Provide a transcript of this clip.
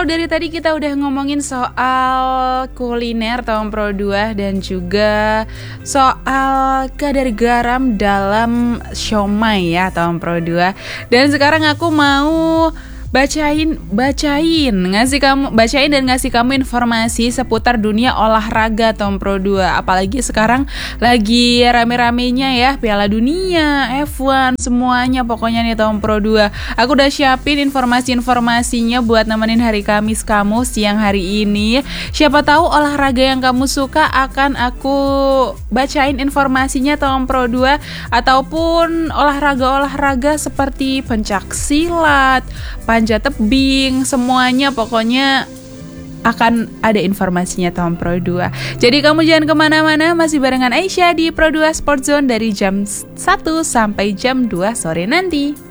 dari tadi kita udah ngomongin soal kuliner Tom Pro 2 dan juga soal kadar garam dalam siomay ya Tom Pro 2. Dan sekarang aku mau bacain dan ngasih kamu informasi seputar dunia olahraga Tom Pro 2. Apalagi sekarang lagi rame-ramenya ya Piala Dunia, F1, semuanya pokoknya nih Tom Pro 2. Aku udah siapin informasi-informasinya buat nemenin hari Kamis kamu siang hari ini. Siapa tahu olahraga yang kamu suka akan aku bacain informasinya Tom Pro 2, ataupun olahraga-olahraga seperti pencak silat, panjat tebing, semuanya pokoknya akan ada informasinya Tom Pro 2. Jadi kamu jangan kemana-mana, masih barengan Aisyah di Pro 2 Sport Zone dari jam 1 sampai jam 2 sore nanti.